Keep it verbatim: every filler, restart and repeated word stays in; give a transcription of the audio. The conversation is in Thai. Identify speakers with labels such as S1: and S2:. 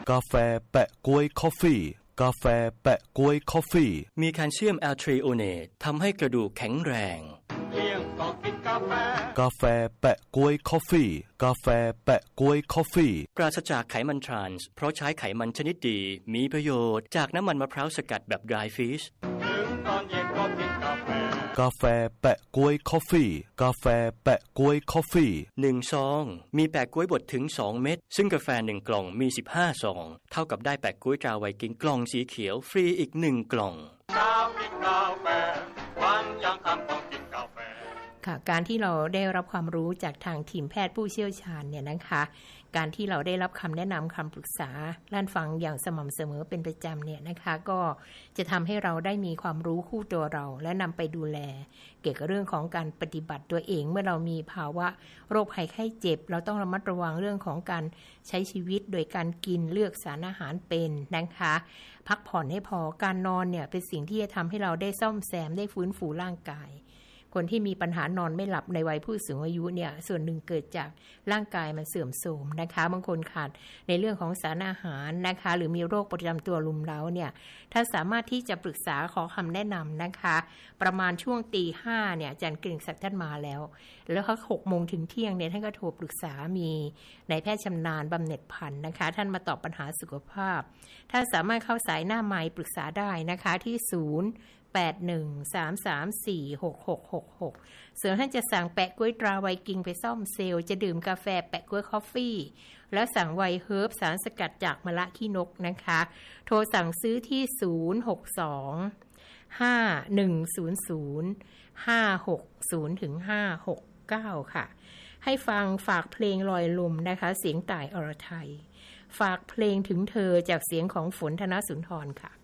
S1: กาแฟแปะก๊วยคอฟฟี่กาแฟแปะก๊วยคอฟฟี่
S2: มีแคลเซียมแอลทรีโอเนตทำให้กระดูกแข็งแรง
S3: เลี้ยงก็กินกาแฟ
S1: กาแฟแปะก๊วยคอฟฟี่กาแฟแปะก๊วยคอฟฟี่
S2: ปราศจากไขมันทรานส์เพราะใช้ไขมันชนิดดีมีประโยชน์จากน้ำมันมะพร้าวสกัดแบบ dry fish
S3: ถึงตอนเย็นก็กินกาแฟ
S1: กาแฟแปะก๊วยคอฟฟี่กาแฟแปะก๊วยคอฟฟี่
S2: หนึ่งซองมีแปะก๊วยบดถึงสองเม็ดซึ่งกาแฟหนึ่งกล่องมีสิบห้าซองเท่ากับได้แปะก๊วยตราไวกิ้งกล่องสีเขียวฟรีอีกหนึ่งกล่อง
S3: เช้ากินกาแฟวันยังค่ำต้องกินกาแฟ
S4: ค่ะการที่เราได้รับความรู้จากทางทีมแพทย์ผู้เชี่ยวชาญเนี่ยนะคะการที่เราได้รับคำแนะนำคำปรึกษาด้านฟังอย่างสม่ำเสมอเป็นประจำเนี่ยนะคะก็จะทำให้เราได้มีความรู้คู่ตัวเราและนำไปดูแลเกี่ยวกับเรื่องของการปฏิบัติตัวเองเมื่อเรามีภาวะโรคภัยไข้เจ็บเราต้องระมัดระวังเรื่องของการใช้ชีวิตโดยการกินเลือกสารอาหารเป็นนะคะพักผ่อนให้พอการนอนเนี่ยเป็นสิ่งที่จะทำให้เราได้ซ่อมแซมได้ฟื้นฟูร่างกายคนที่มีปัญหานอนไม่หลับในวัยผู้สูงอายุเนี่ยส่วนหนึ่งเกิดจากร่างกายมันเสื่อมโทรมนะคะบางคนขาดในเรื่องของสารอาหารนะคะหรือมีโรคประจำตัวรุมเร้าเนี่ยถ้าสามารถที่จะปรึกษาขอคำแนะนำนะคะประมาณช่วงตีห้าเนี่ยอาจารย์เกรียงศักดิ์ท่านมาแล้วแล้วเขาหกโมงถึงเที่ยงเนี่ยท่านก็โทรปรึกษามีนายแพทย์ชำนาญบำเหน็จพันธ์นะคะท่านมาตอบปัญหาสุขภาพถ้าสามารถเข้าสายหน้าไมค์ปรึกษาได้นะคะที่ศูนย์แปด หนึ่ง สาม สาม สี่ หก หก หก หกส่วนท่านจะสั่งแปะก๊วยตราไวกิ้งไปซ่อมเซลล์จะดื่มกาแฟแปะก๊วยคอฟฟี่แล้วสั่งไวเฮิร์บสารสกัดจากมะละขี้นกนะคะโทรสั่งซื้อที่ศูนย์ หก สอง ห้า หนึ่ง ศูนย์ ศูนย์ ห้า หก ศูนย์ ถึง ห้า หก เก้าค่ะให้ฟังฝากเพลงลอยลมนะคะเสียงต่ายอรไทยฝากเพลงถึงเธอจากเสียงของฝนธนสุนทรค่ะ